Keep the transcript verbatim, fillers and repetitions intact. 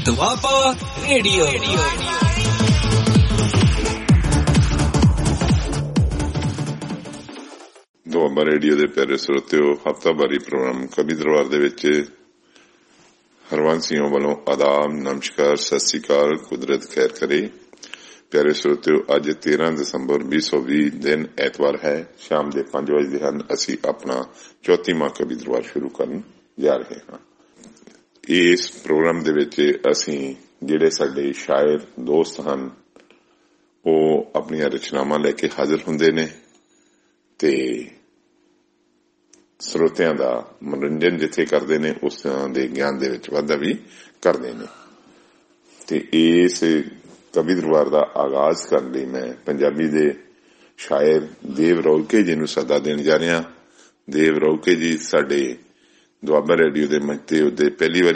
Doaba radio. Doaba radio ਦੇ ਪਿਆਰੇ ਸਰੋਤਿਓ, ਹਫ਼ਤਾਵਾਰੀ ਪ੍ਰੋਗਰਾਮ ਕਵੀ ਦਰਬਾਰ ਦੇ ਵਿੱਚ ਹਰਵੰਸ ਸਿੰਘ ਵੱਲੋਂ ਆਦਾਬ, ਨਮਸਕਾਰ, ਸਤਿ ਸ੍ਰੀ ਅਕਾਲ, ਕੁਦਰਤ ਖੈਰ ਕਰੇ। ਪਿਆਰੇ ਸਰੋਤਿਓ, ਅੱਜ ਤੇਰਾਂ ਦਸੰਬਰ ਵੀਹ ਸੌ ਵੀਹ ਦਿਨ ਐਤਵਾਰ ਹੈ। ਸ਼ਾਮ ਦੇ ਪੰਜ ਵਜੇ ਹਨ। ਅਸੀਂ ਆਪਣਾ ਚੌਥੀਵਾਂ ਕਵੀ ਦਰਬਾਰ ਸ਼ੁਰੂ ਕਰਨ ਜਾ ਰਹੇ ਹਾਂ। ਇਸ ਪ੍ਰੋਗਰਾਮ ਦੇ ਵਿੱਚ ਅਸੀਂ ਜਿਹੜੇ ਸਾਡੇ ਸ਼ਾਇਰ ਦੋਸਤ ਹਨ ਉਹ ਆਪਣੀਆਂ ਰਚਨਾਵਾਂ ਲੈ ਕੇ ਹਾਜ਼ਰ ਹੁੰਦੇ ਨੇ ਤੇ ਸਰੋਤਿਆਂ ਦਾ ਮਨੋਰੰਜਨ ਜਿੱਥੇ ਕਰਦੇ ਨੇ ਉਸ ਤਰ੍ਹਾਂ ਦੇ ਗਿਆਨ ਦੇ ਵਿੱਚ ਵਾਧਾ ਵੀ ਕਰਦੇ ਨੇ। ਤੇ ਇਸ ਕਵੀ ਦਰਬਾਰ ਦਾ ਆਗਾਜ਼ ਕਰਨ ਲਈ ਮੈਂ ਪੰਜਾਬੀ ਦੇ ਸ਼ਾਇਰ ਦੇਵ ਰੌਲਕੇ ਜੀ ਨੂੰ ਸੱਦਾ ਦੇਣ ਜਾ ਰਿਹਾ। ਦੇਵ ਰੌਲਕੇ ਜੀ ਸਾਡੇ ਦੁਆਬਾ ਰੇਡੀਓ ਦੇ ਮੰਚ ਤੇ ਉਹਦੇ ਪਹਿਲੀ ਵਾਰੀ